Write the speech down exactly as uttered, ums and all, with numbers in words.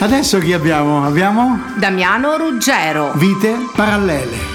Adesso chi abbiamo? Abbiamo Damiano Ruggero. Vite parallele.